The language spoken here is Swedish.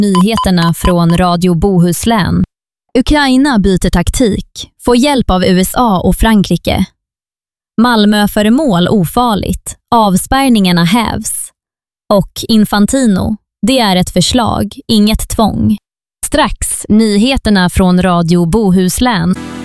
Nyheterna från Radio Bohuslän. Ukraina byter taktik, får hjälp av USA och Frankrike. Malmöföremål ofarligt, avspärrningarna hävs. Och Infantino, det är ett förslag, inget tvång. Strax nyheterna från Radio Bohuslän.